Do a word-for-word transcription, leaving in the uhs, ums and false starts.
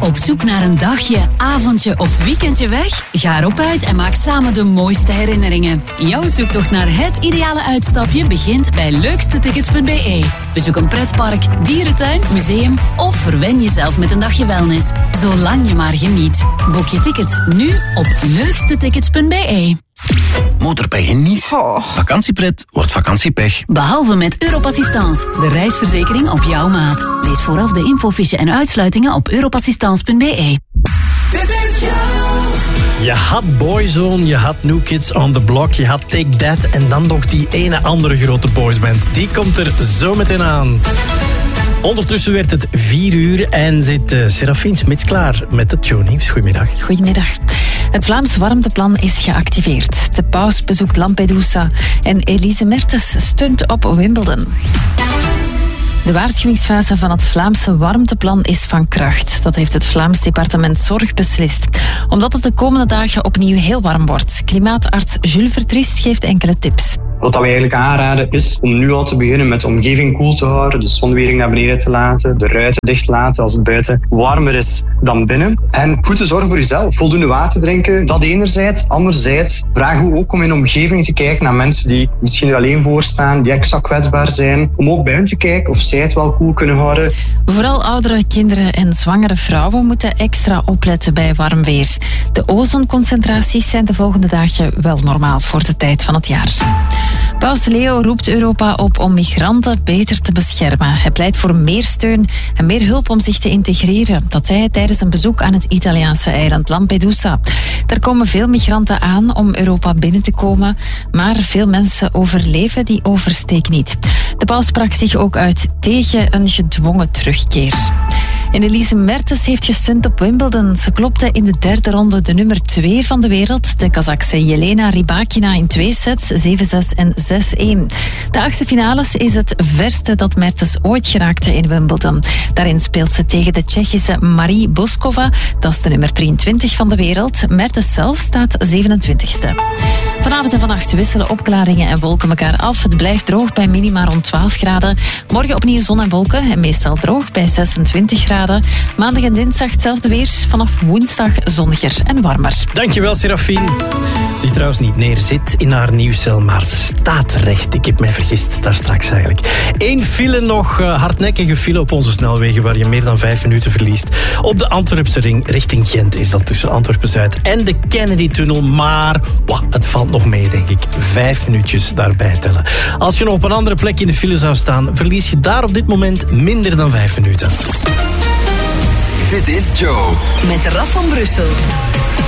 Op zoek naar een dagje, avondje of weekendje weg? Ga erop uit en maak samen de mooiste herinneringen. Jouw zoektocht naar het ideale uitstapje begint bij leukste tickets punt b e. Bezoek een pretpark, dierentuin, museum of verwen jezelf met een dagje wellness. Zolang je maar geniet. Boek je tickets nu op leukste tickets punt b e. Motorpech in Nice. Oh. Vakantiepret wordt vakantiepech. Behalve met Europassistance, de reisverzekering op jouw maat. Lees vooraf de infofiche en uitsluitingen op europassistance punt b e. Dit is jou. Je had Boyzone, je had New Kids on the Block, je had Take That en dan nog die ene andere grote boysband. Die komt er zo meteen aan. Ondertussen werd het vier uur en zit uh, Serafine Smits klaar met het shownieuws. Goedemiddag. Goedemiddag. Het Vlaams warmteplan is geactiveerd. De paus bezoekt Lampedusa en Elise Mertens steunt op Wimbledon. De waarschuwingsfase van het Vlaamse warmteplan is van kracht. Dat heeft het Vlaams departement Zorg beslist. Omdat het de komende dagen opnieuw heel warm wordt. Klimaatarts Jules Vertriest geeft enkele tips. Wat we eigenlijk aanraden is om nu al te beginnen met de omgeving koel te houden, de zonwering naar beneden te laten, de ruiten dicht laten als het buiten warmer is dan binnen. En goed te zorgen voor jezelf. Voldoende water drinken, dat enerzijds. Anderzijds vragen we ook om in de omgeving te kijken naar mensen die misschien er alleen voor staan, die extra kwetsbaar zijn. Om ook bij hen te kijken of zij het wel koel kunnen houden. Vooral oudere kinderen en zwangere vrouwen moeten extra opletten bij warm weer. De ozonconcentraties zijn de volgende dagen wel normaal voor de tijd van het jaar. Paus Leo roept Europa op om migranten beter te beschermen. Hij pleit voor meer steun en meer hulp om zich te integreren. Dat zei hij tijdens een bezoek aan het Italiaanse eiland Lampedusa. Daar komen veel migranten aan om Europa binnen te komen, maar veel mensen overleven die oversteek niet. De paus sprak zich ook uit tegen een gedwongen terugkeer. En Elise Mertens heeft gesteund op Wimbledon. Ze klopte in de derde ronde de nummer twee van de wereld, de Kazachse Jelena Rybakina, in twee sets, zeven zes en zes een. De achtste finales is het verste dat Mertens ooit geraakte in Wimbledon. Daarin speelt ze tegen de Tsjechische Marie Boskova, dat is de nummer drieëntwintig van de wereld. Mertens zelf staat zevenentwintigste. Vanavond en vannacht wisselen opklaringen en wolken elkaar af. Het blijft droog bij minima rond twaalf graden. Morgen opnieuw zon en wolken en meestal droog bij zesentwintig graden. Maandag en dinsdag hetzelfde weer. Vanaf woensdag zonniger en warmer. Dankjewel, Serafine. Die trouwens niet neerzit in haar nieuwscel, maar ze staat recht. Ik heb mij vergist daar straks eigenlijk. Eén file nog, uh, hardnekkige file op onze snelwegen waar je meer dan vijf minuten verliest. Op de Antwerpse ring richting Gent is dat tussen Antwerpen-Zuid en de Kennedy-tunnel. Maar wow, het valt nog mee, denk ik. Vijf minuutjes daarbij tellen. Als je nog op een andere plek in de file zou staan, verlies je daar op dit moment minder dan vijf minuten. Dit is Joe. Met Raf van Brussel.